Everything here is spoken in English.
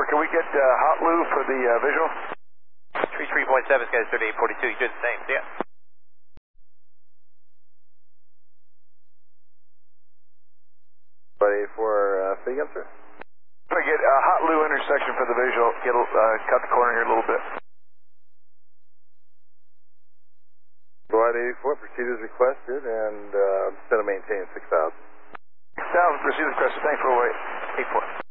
can we get hot Lou for the visual? 33.7, guys, 3842. You do the same. See ya. Ready for speak up, sir? If I get hot Lou intersection for the visual, cut the corner here a little bit. Glide 84, proceed as requested, and set a maintain 6,000. 6,000, proceed as requested. Thanks for the wait. 84.